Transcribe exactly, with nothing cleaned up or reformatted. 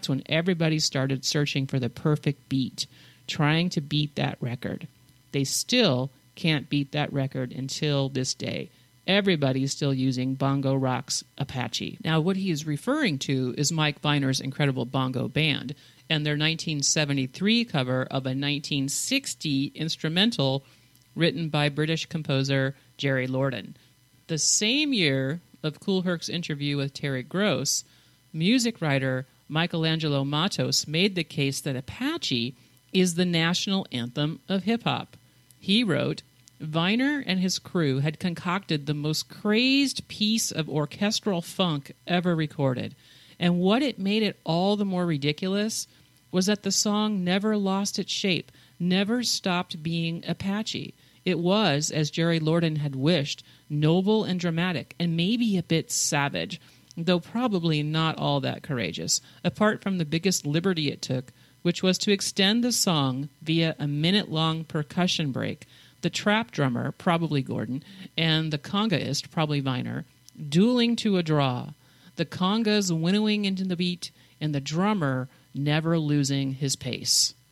that's when everybody started searching for the perfect beat, trying to beat that record. They still can't beat that record until this day. Everybody's still using Bongo Rock's Apache. Now, what he is referring to is Mike Viner's Incredible Bongo Band and their nineteen seventy-three cover of a nineteen sixty instrumental written by British composer Jerry Lorden. The same year of Kool Herc's interview with Terry Gross, music writer Michelangelo Matos made the case that Apache is the national anthem of hip-hop. He wrote, Viner and his crew had concocted the most crazed piece of orchestral funk ever recorded, and what it made it all the more ridiculous was that the song never lost its shape, never stopped being Apache. It was, as Jerry Lorden had wished, noble and dramatic, and maybe a bit savage, though probably not all that courageous, apart from the biggest liberty it took, which was to extend the song via a minute-long percussion break, the trap drummer, probably Gordon, and the congaist, probably Viner, dueling to a draw, the congas winnowing into the beat, and the drummer never losing his pace.